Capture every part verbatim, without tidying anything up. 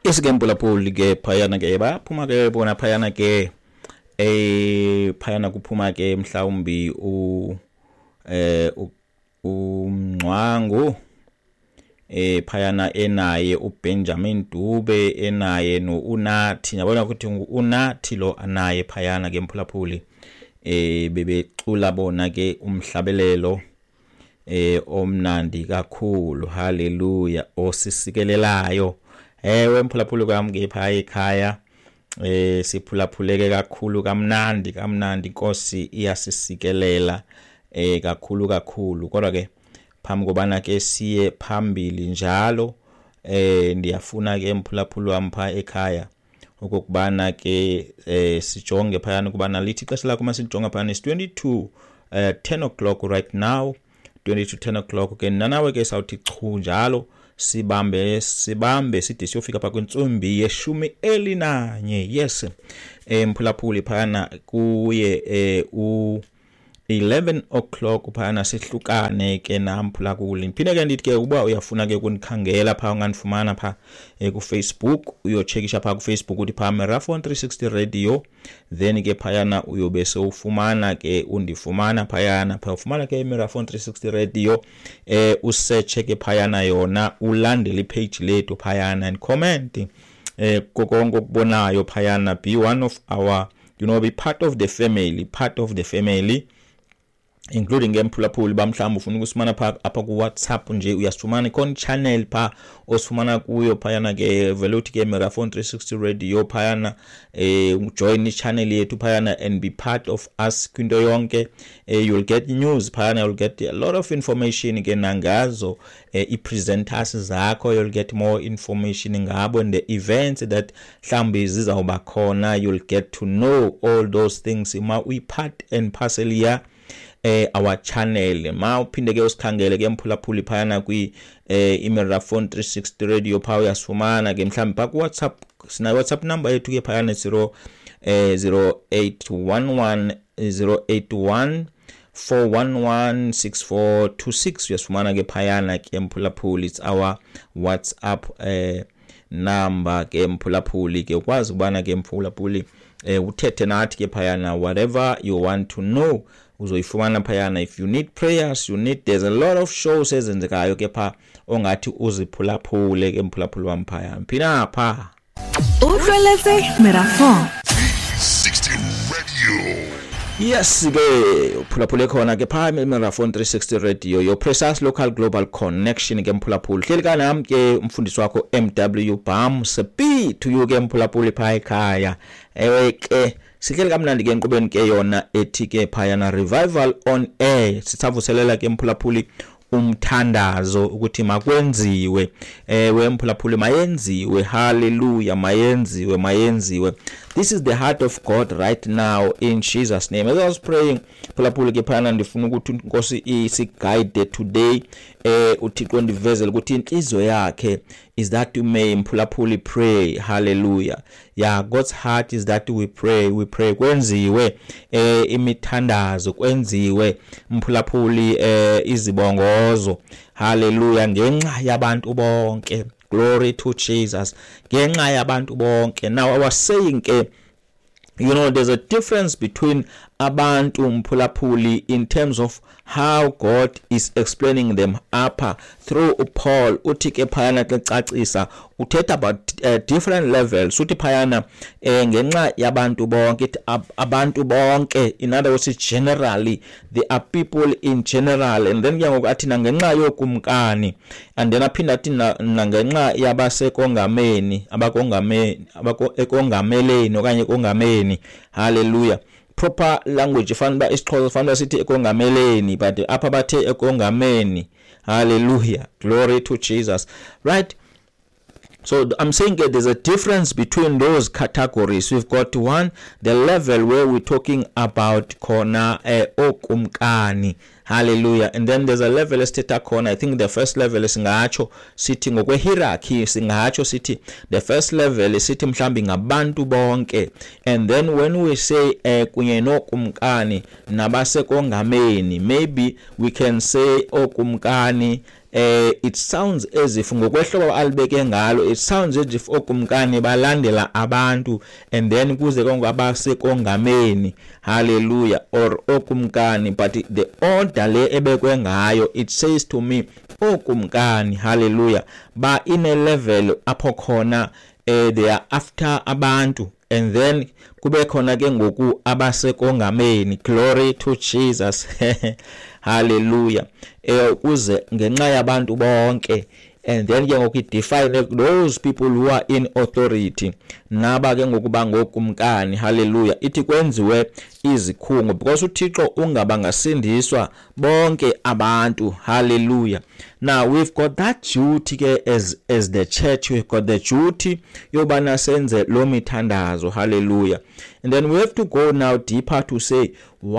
isikempulapuli ke phayana ke baphuma ke bona phayana ke eh phayana kuphuma ke mhlawumbi u eh umncwangu eh phayana enaye uBenjamin Dube enaye no Unathi yabona ukuthi uNathi lo anaye phayana ke mphulaphuli eh bebecula bona ke umhlabelelo eh omnandi kakhulu haleluya osisikelelayo ewe mphulaphuli kwami ke phaya ekhaya eh siphulaphuleke kakhulu kamnandi kamnandi Inkosi iyasisikelela eh kakhulu kakhulu kodwa ke phambi kobana ke siye phambili njalo eh ndiyafuna ke mphulaphuli wami pha ekhaya ukubana ke eh sijonge phayana kubana lithi ixesha lakho masijonga phayana is twenty-two uh, ten o'clock right now twenty to ten o'clock ke nanawe ke sawuthi chu njalo sibambe sibambe sithi siyofika pha kwintsumbi yeshumi elinanye yes eh mphulaphuli phayana kuye eh u eleven o'clock phana sihlukane ke namphulaphuli phinde ke ndithi ke uba uyafuna ke kunikhangela pha unganifumana pha eh, ku Facebook uyocheckisha pha ku Facebook uthi pha Meraphone three sixty radio then ke phayana uyobe sewufumana ke undifumana phayana pha ufumana ke Meraphone three sixty radio eh usearch ke phayana yona ulandele page lethu phayana and comment eh kokonke okubonayo phayana be one of our you know be part of the family part of the family including ngemphulaphuli bamhlamba ufuna ukusifumana pha apha ku WhatsApp nje uyasifumana ikon channel pha osifumana kuyo phayana ke velothi ke Meraphone three sixty radio phayana eh join channel yethu phayana and be part of us kwinto yonke eh, you'll get news phayana you'll get a lot of information ke nangazo eh, i-presenters zakho you'll get more information ngabo and the events that mhlambi zizawuba khona you'll get to know all those things ma we part and parcel ya eh our channel ma uphinde ke usikhangele ke mphulaphuli phayana kwi eh iMeraphone three sixty radio pha uyasifumana ke mhlawumbe pha ku WhatsApp sina WhatsApp number yethu ke phayana zero eh zero eight one one zero eight one four one one six four two six uyasifumana ke phayana ke mphulaphuli it's our WhatsApp eh number ke mphulaphuli ke ukwazi ukubana ke mphulaphuli eh uthethe nathi ke phayana whatever you want to know uzoyifumana phayana if you need prayers you need there's a lot of shows ezenzekayo ke pha ongathi uziphulaphule ke mphulaphuli wami phayana phina pha uhleletse Meraphone sixty radio yes ke uphulaphule khona ke pha Meraphone three sixty radio your precise local global connection ke mphulaphuli hleli kanami ke umfundisi wakho M W Bam sepi to you ke mphulaphuli pha ekhaya ewe ke sihleli kamnandi ke enkqubeni ke yona ethi ke phayana revival on air sithavuselela ke mphulaphuli umthandazo ukuthi makwenziwe ewe mphulaphuli mayenziwe hallelujah mayenziwe mayenziwe this is the heart of God right now in Jesus name as I was praying mphulaphuli ke phana ndifuna ukuthi Inkosi isiguide today eh uThixo ndivezele ukuthi inhliziyo yakhe is that you may mphulaphuli pray hallelujah yeah God's heart is that we pray we pray kwenziwe eh imithandazo kwenziwe mphulaphuli eh izibongozo hallelujah ngenxa yabantu bonke glory to Jesus ngenxa yabantu bonke now I was saying ke you know there's a difference between abantu mphulaphuli in terms of how God is explaining them upper through Paul uthi ke phayana xacisa uthetha about uh, different levels uthi phayana eh, ngenxa yabantu bonke abantu bonke in other words generally there are people in general and then yangoku athi ngenxa yokumkani and then aphinda athi ngenxa yabasekongameni abakongameni abakongameleni okanye kongameni hallelujah proper language fanele isixhosa fanele sithi ekongameleni but apha bathe ekongameni hallelujah glory to Jesus right so I'm saying that there's a difference between those categories we've got one the level where we're talking about khona eh, okumkani hallelujah and then there's a level esithetha khona I think the first level singatsho sithi ngokwe hierarchy singatsho sithi the first level sithi mhlambi ngabantu bonke and then when we say eh, kunye nokumkani nabasekongameni maybe we can say okumkani eh it sounds as if ngokwehlobo alibeke ngalo it sounds as if okumkani balandela abantu and then kuze kongabasekongameni hallelujah or okumkani but the order le ebekwe ngayo it says to me okumkani hallelujah ba in a level apho khona eh they are after abantu and then kube khona ke ngoku abasekongameni glory to Jesus hallelujah eh kuze ngenxa yabantu bonke and then ke ngoku define those people who are in authority naba ke ngokuba ngokumkani hallelujah ithi kwenziwe izikhungo because uThixo ungaba ngasindiswa bonke abantu hallelujah. Now we've got that duty ke as as the church, we've got the duty yobana senze lo mithandazo hallelujah. And then we have to go now deeper to say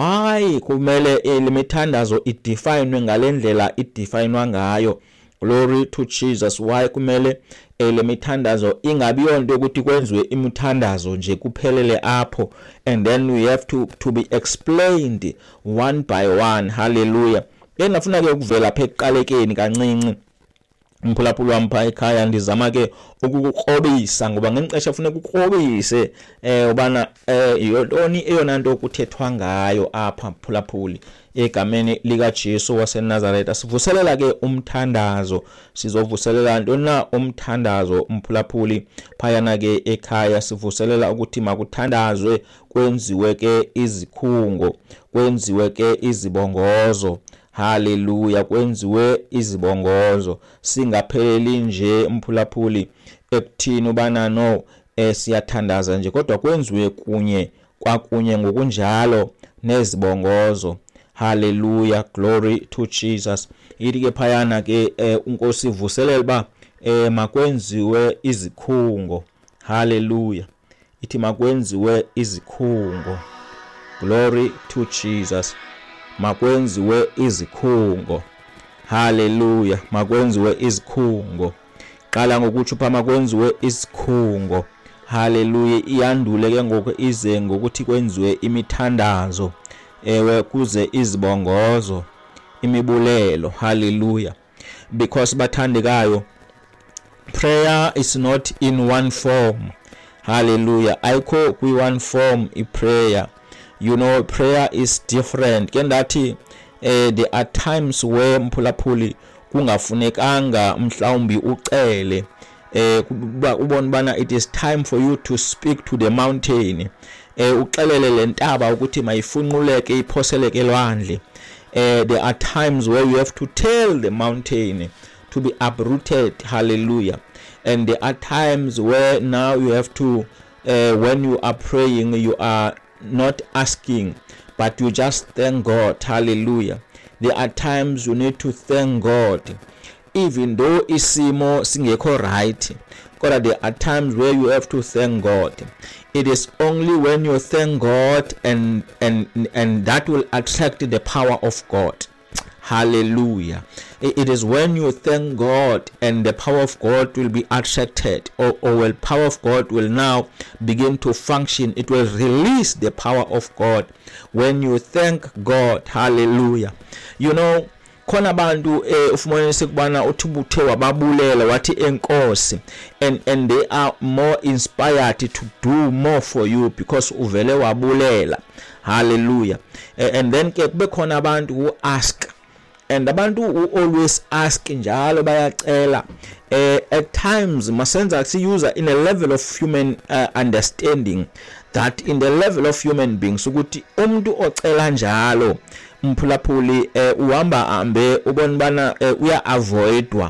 why kumele le mithandazo it define ngalendlela it define ngayo. Glory to Jesus. Why kumele le mithandazo ingabi yonto ukuthi kwenziwe imithandazo nje kuphelele apho and then we have to to be explained one by one hallelujah. Enafuna ke ukuvela phe eqalekeni kancinci umphulaphula wampha ekhaya ndizama ke ukukrobisa ngoba ngencesha ufuna ukukrobise eh ubana eh yintoni eyona nto kuthethwa ngayo apha mphulaphuli egameni lika Jesu waseNazaretha. Sivuselela ke umthandazo, sizovuselela ntoni na umthandazo umphulaphuli phayana ke ekhaya. Sivuselela ukuthi makuthandazwe, kwenziwe ke izikhungo, kwenziwe ke izibongozo. Hallelujah, kwenziwe izibongozo, singapheleli nje mphulaphuli ekuthini ubana no eh siyathandaza nje kodwa kwenziwe kunye kwakunye ngokunjalo nezibongozo. Hallelujah, glory to Jesus. Ithi ke phayana ke eh, unkosi vuselela ba eh makwenziwe izikhungo. Hallelujah, ithi makwenziwe izikhungo. Glory to Jesus. Makwenziwe izikhungo. Hallelujah, makwenziwe izikhungo. Qala ngokuthi pha makwenziwe izikhungo. Hallelujah, iyandule ke ngoku ize ngokuthi kwenziwe imithandazo ewe kuze izibongozo, imibulelo. Hallelujah, because bathandekayo prayer is not in one form. Hallelujah, ayikho kwi one form I prayer. You know, prayer is different. Kendathi eh there are times where mphulaphuli kungafunekanga mhlawumbi ucele eh ubona bana it is time for you to speak to the mountain. Eh uxelele lentaba ukuthi mayifunquleke iphoseleke elwandle. Eh there are times where you have to tell the mountain to be uprooted. Hallelujah. And there are times where now you have to uh, when you are praying you are not asking but you just thank God. Hallelujah. There are times you need to thank God even though isimo singekho right. God, there are times where you have to thank God. It is only when you thank God and and and that will attract the power of God. Hallelujah. It is when you thank God and the power of God will be attracted, or, or well, power of God will now begin to function. It will release the power of God when you thank God. Hallelujah. You know, khona abantu eh ufumanise kubana uthubuthe wababulela wathi enkosi and and they are more inspired to do more for you because uvele wabulela. Hallelujah. Uh, and then ke kube khona abantu who ask, and abantu who always ask njalo bayacela. Uh, at times masenza siyuza in a level of human uh, understanding, that in the level of human beings ukuthi umuntu ocela njalo mphulaphuli eh uhamba ambe ubona bana eh, uya avoidwa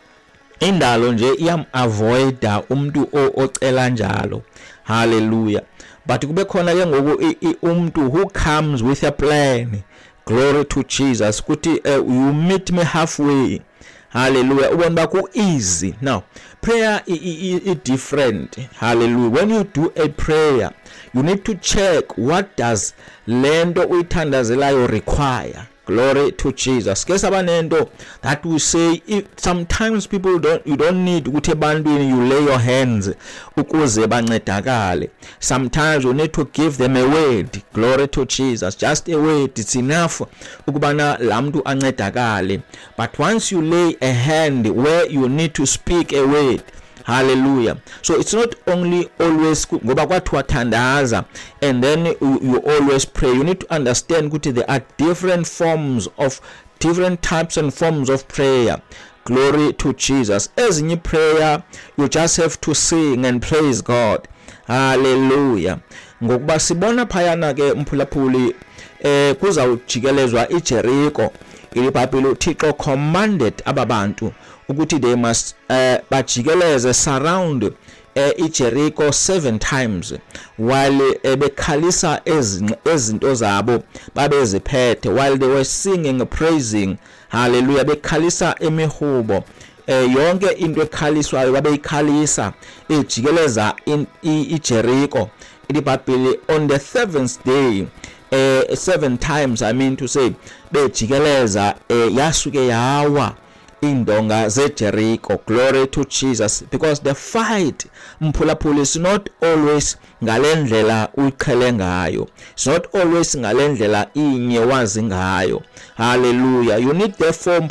indalo nje iyam avoida umuntu ocela njalo. Hallelujah. But kube khona ke ngoku umuntu who comes with a plan. Glory to Jesus. Kuthi uh, you meet me halfway. Hallelujah. Ubona ba ku easy. Now prayer is different. Hallelujah. When you do a prayer, you need to check what does lento uyithandazelayo require. Glory to Jesus. Ke sabanento that we say if, sometimes people don't you don't need ukuthi ebantwini you lay your hands ukuze bancedakale. Sometimes you need to give them a word. Glory to Jesus. Just a word, it's enough ukubana lamntu ancedakale. But once you lay a hand where you need to speak a word, hallelujah. So it's not only always ngoba kwathiwa thandaza and then you, you always pray. You need to understand ukuthi there are different forms of different types and forms of prayer. Glory to Jesus. Ezinye prayer you just have to sing and praise God. Hallelujah. Ngokuba sibona phayana ke umphulaphuli eh kuzawujikelezwa iJericho. IBhayibheli uThixo commanded ababantu ukuthi they must uh, bajikeleze surround uh, iJericho seven times while uh, bekhalisa ezinto zabo babeziphethe while they were singing praising. Hallelujah. Bekhalisa emihubo eh yonke into ekhaliswayo babeyikhalisa ejikeleza iJericho. IBhayibheli on the seventh day uh, seven times I mean to say bejikeleza uh, yasuke yawa indonga zeJericho. Glory to Jesus. Because the fight mphulaphuli is not always ngalendlela uyiqhele ngayo. It's not always ngalendlela inye wazi ngayo. Hallelujah. You need therefore